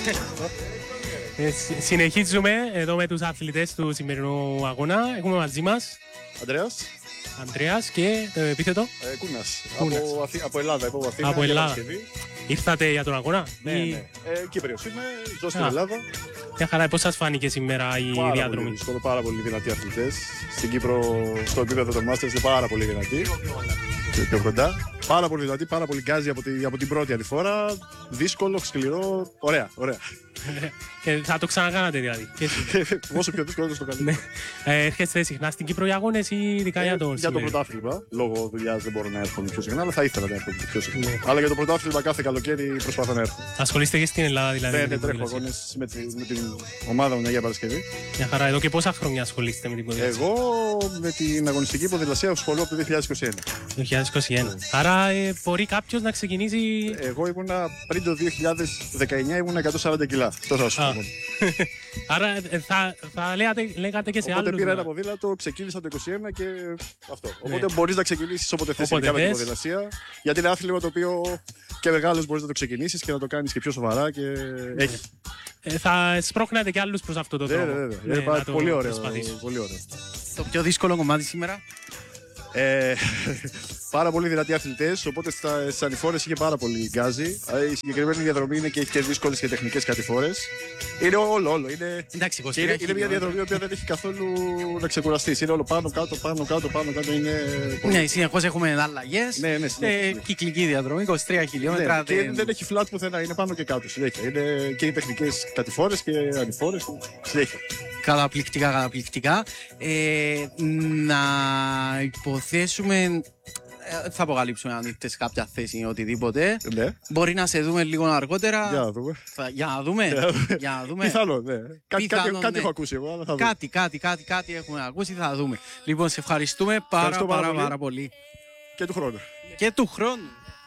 Συνεχίζουμε εδώ με τους αθλητές του σημερινού αγώνα. Έχουμε μαζί μας Ανδρέας και το επίθετο Κούνας. Κούνας. Από Ελλάδα, από Αθήνα. Από Ελλάδα. Ήρθατε για τον αγώνα? Ναι. Κύπριος είμαι, ζω στην Ελλάδα. Μια χαρά, πώς σας φάνηκε σήμερα η διαδρομή? Δύσκολο, πάρα πολύ δυνατοί αθλητές. Στην Κύπρο, στο επίπεδο των Masters, είναι πάρα πολύ δυνατοί. Πιο κοντά. Πάρα πολύ δυνατοί, πάρα πολύ γκάζι από την πρώτη ανηφόρα. Δύσκολο, σκληρό, ωραία. Θα το ξανακάνατε δηλαδή? Όσο πιο δύσκολο, τόσο το καλύτερο. Έρχεστε συχνά στην Κύπρο για αγώνες ή ειδικά για το Για το πρωτάθλημα. Λόγω δουλειάς δεν μπορώ να έρχομαι πιο συχνά, αλλά θα ήθελα να έρχομαι πιο συχνά. Αλλά για το πρωτάθλημα κάθε καλοκαίρι προσπαθώ να έρθω. Ασχολείστε και στην Ελλάδα δηλαδή? Ναι, τρέχω αγώνες με την ομάδα μου για Παρασκευή. Μια χαρά. Εδώ και πόσα χρόνια ασχολείστε με την ποδηλασία? Εγώ με την αγωνιστική ποδηλασία ασχολούμαι από το 2021. 2021. Άρα μπορεί κάποιος να ξεκινήσει. Εγώ ήμουνα πριν το 2019 ήμουνα 140 κιλά. Τόσο ασχολούμαι. Άρα θα λέγατε και σε άλλους. Οπότε πήρα ένα ποδήλατο, ξεκίνησα το 2021 και αυτό. Οπότε μπορείς να ξεκινήσεις όποτε θες με την ποδηλασία. Γιατί είναι άθλημα το οποίο και μεγάλος μπορείς να το ξεκινήσεις και να το κάνεις και πιο σοβαρά και έχει. Θα σπρώχνετε και άλλους προς αυτό το τρόπο. Ναι, πολύ ωραίο. Το πιο δύσκολο κομμάτι σήμερα? Πάρα πολύ δυνατοί αθλητές, οπότε στις ανηφόρες είχε πάρα πολύ γκάζι. Η συγκεκριμένη διαδρομή είναι και έχει και δύσκολες και τεχνικές κατηφόρες. Είναι όλο. Εντάξει, είναι μια διαδρομή που δεν έχει καθόλου να ξεκουραστείς. Είναι όλο πάνω κάτω. Ναι, συνεχώς έχουμε αλλαγές. Ναι, κυκλική διαδρομή, 23 χιλιόμετρα. Ναι, και δεν έχει flat πουθενά, είναι πάνω και κάτω συνέχεια. Είναι και οι τεχνικές κατηφόρες και ανηφόρες συνέχεια. Καταπληκτικά. Να υποθέσουμε. Θα αποκαλύψουμε αν ήρθε σε κάποια θέση ή οτιδήποτε. Ναι. Μπορεί να σε δούμε λίγο αργότερα. Για να δούμε. Για να δούμε. Πιθανόν, ναι. Κάτι έχω ακούσει εγώ, αλλά θα δούμε. Κάτι έχουμε ακούσει, θα δούμε. Λοιπόν, σε ευχαριστούμε πάρα πολύ. Και του χρόνου. Και του χρόνου.